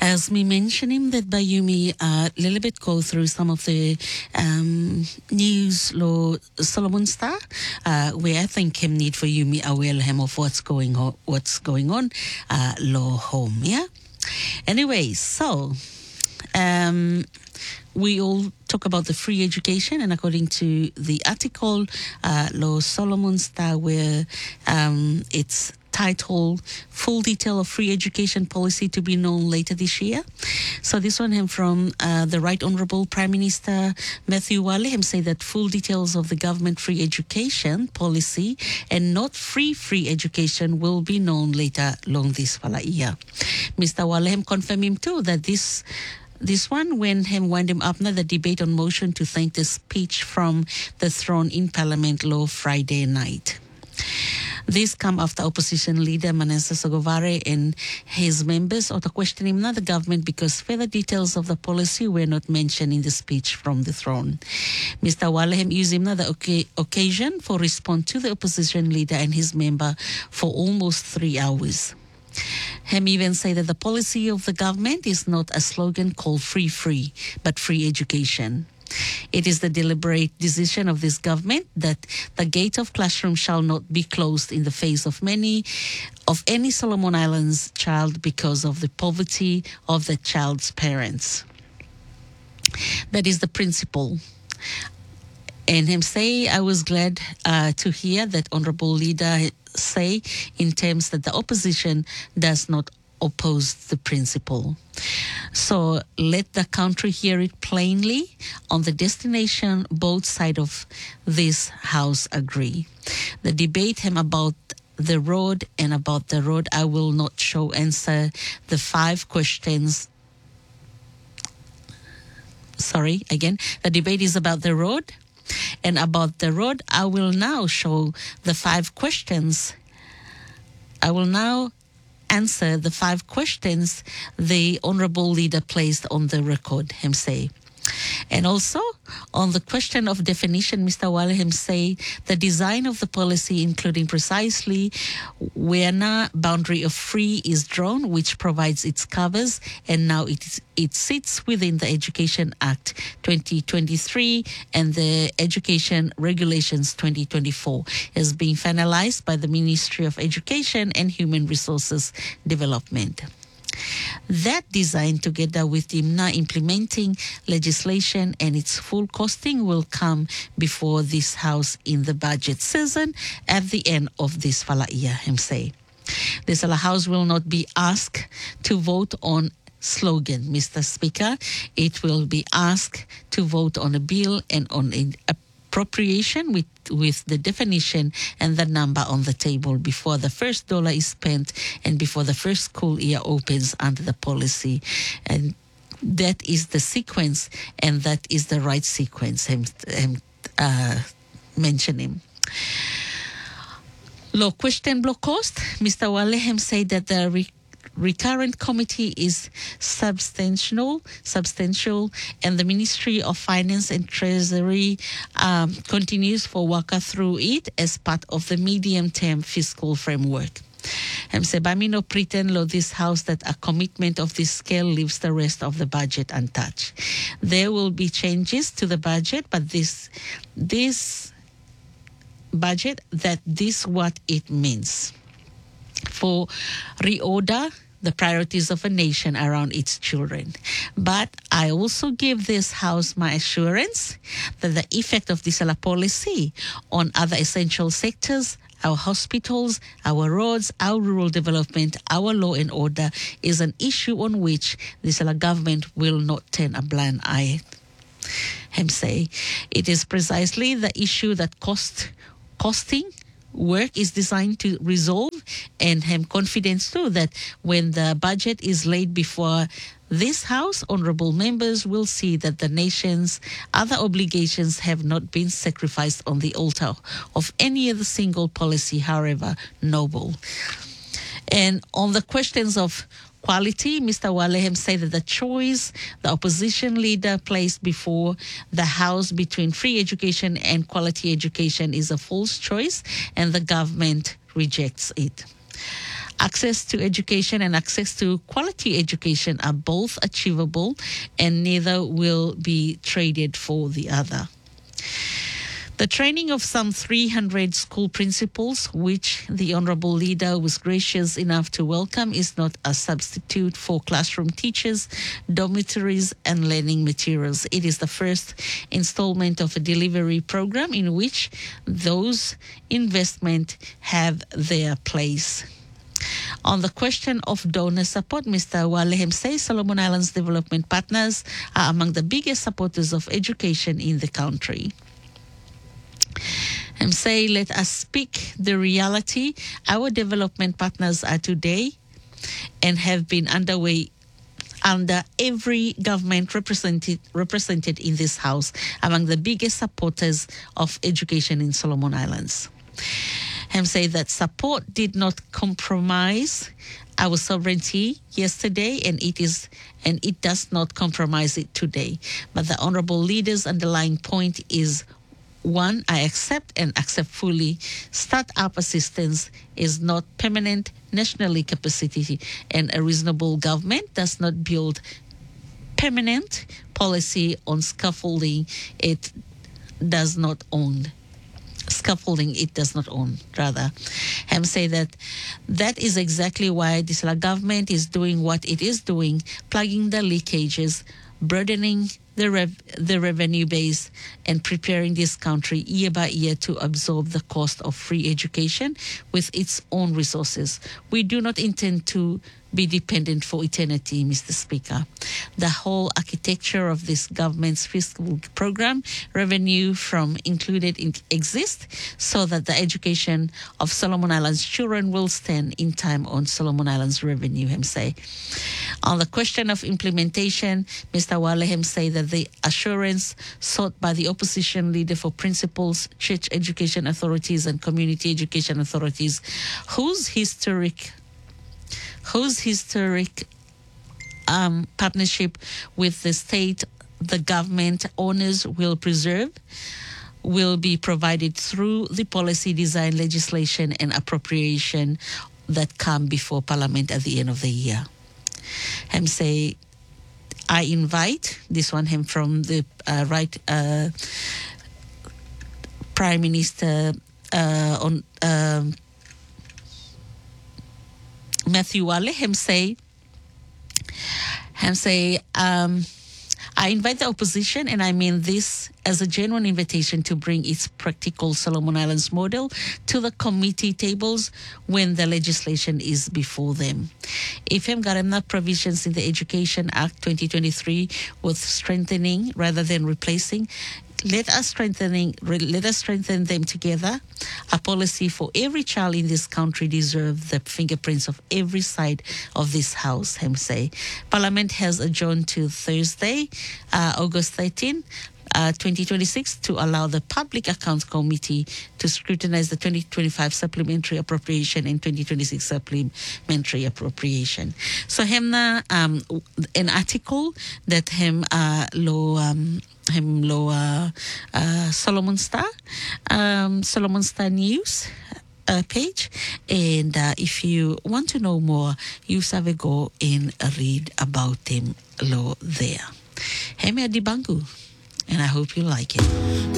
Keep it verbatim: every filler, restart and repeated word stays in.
As me mentioning that Bayumi a little bit go through some of the um, news lo Solomon Star, uh, where I think him need for Yumi aware him of what's going on, what's going on, uh, lo home, yeah. Anyway, so um, we all talk about the free education, and according to the article, uh, lo Solomon Star, where um, it's titled "Full Detail of Free Education Policy to be Known Later This Year." So this one him from uh, the Right Honourable Prime Minister Matthew Wale him say that full details of the government free education policy and not free free education will be known later long this fala year. Mister Wale him confirm him too that this This one, when him wind him up now the debate on motion to thank the speech from the throne in Parliament law Friday night. This come after opposition leader Manasa Sogovare and his members auto questioning now the government because further details of the policy were not mentioned in the speech from the throne. Mister Walehem used him now the okay, occasion for response to the opposition leader and his member for almost three hours. Him even say that the policy of the government is not a slogan called free free, but free education. It is the deliberate decision of this government that the gate of classroom shall not be closed in the face of many of any Solomon Islands child because of the poverty of the child's parents. That is the principle. And him say, I was glad uh, to hear that Honourable Leader say in terms that the opposition does not oppose the principle. So let the country hear it plainly. On the destination, both sides of this house agree. The debate him about the road and about the road, I will not show answer the five questions. Sorry, again, the debate is about the road. And about the road, I will now show the five questions. I will now answer the five questions the Honourable Leader placed on the record, him say. And also, on the question of definition, Mister Wale him say the design of the policy, including precisely where na boundary of free is drawn, which provides its covers, and now it is, it sits within the Education Act twenty twenty-three and the Education Regulations twenty twenty-four, is being finalized by the Ministry of Education and Human Resources Development. That design, together with the I M N A implementing legislation and its full costing, will come before this House in the budget season at the end of this fala year, him say. This House will not be asked to vote on slogan, Mister Speaker. It will be asked to vote on a bill and on a appropriation with, with the definition and the number on the table before the first dollar is spent and before the first school year opens under the policy. And that is the sequence, and that is the right sequence, him, him uh, mentioning. Low question block cost, Mister Walehem said that the re- recurrent committee is substantial, substantial, and the Ministry of Finance and Treasury um, continues for worker through it as part of the medium-term fiscal framework. And say, by me no pretend lo this House that a commitment of this scale leaves the rest of the budget untouched. There will be changes to the budget, but this this budget, that this what it means. For reorder the priorities of a nation around its children. But I also give this House my assurance that the effect of this policy on other essential sectors, our hospitals, our roads, our rural development, our law and order, is an issue on which this government will not turn a blind eye. Him say, it is precisely the issue that cost costing work is designed to resolve, and have confidence too that when the budget is laid before this House, honourable members will see that the nation's other obligations have not been sacrificed on the altar of any other single policy, however noble. And on the questions of quality, Mister Walehem said that the choice the opposition leader placed before the House between free education and quality education is a false choice, and the government rejects it. Access to education and access to quality education are both achievable, and neither will be traded for the other. The training of some three hundred school principals, which the Honourable Leader was gracious enough to welcome, is not a substitute for classroom teachers, dormitories and learning materials. It is the first installment of a delivery program in which those investments have their place. On the question of donor support, Mister Walehem says Solomon Islands development partners are among the biggest supporters of education in the country. And say, let us speak the reality. Our development partners are today and have been underway under every government represented represented in this house, among the biggest supporters of education in Solomon Islands. And say that support did not compromise our sovereignty yesterday, and it is and it does not compromise it today. But the Honourable Leader's underlying point is, one, I accept and accept fully, start-up assistance is not permanent nationally capacity, and a reasonable government does not build permanent policy on scaffolding it does not own. Scaffolding it does not own, rather. And say that that is exactly why this government is doing what it is doing, plugging the leakages, broadening the rev- the revenue base, and preparing this country year by year to absorb the cost of free education with its own resources. We do not intend to be dependent for eternity, Mister Speaker. The whole architecture of this government's fiscal program, revenue from included in, exists so that the education of Solomon Islands children will stand in time on Solomon Islands revenue, him say. On the question of implementation, Mister Walehem say that the assurance sought by the opposition leader for principals, church education authorities and community education authorities, whose historic whose historic um, partnership with the state, the government owners will preserve, will be provided through the policy design, legislation and appropriation that come before Parliament at the end of the year. Him say, I invite, this one him from the uh, right uh, Prime Minister uh, on um, Matthew Wale, him say, him say, um, I invite the opposition, and I mean this as a genuine invitation to bring its practical Solomon Islands model to the committee tables when the legislation is before them. If him got enough provisions in the Education Act twenty twenty-three with strengthening rather than replacing, let us strengthening let us strengthen them together. A policy for every child in this country deserves the fingerprints of every side of this house, him say. Parliament has adjourned to Thursday, uh, August thirteenth, Uh, twenty twenty-six, to allow the Public Accounts Committee to scrutinize the twenty twenty-five supplementary appropriation and twenty twenty-six supplementary appropriation. So him na um, an article that him uh, lo um, him lo uh, uh, Solomon Star um, Solomon Star News uh, page, and uh, if you want to know more, you have a go and read about him lo there. Hemi Adibangu. And I hope you like it.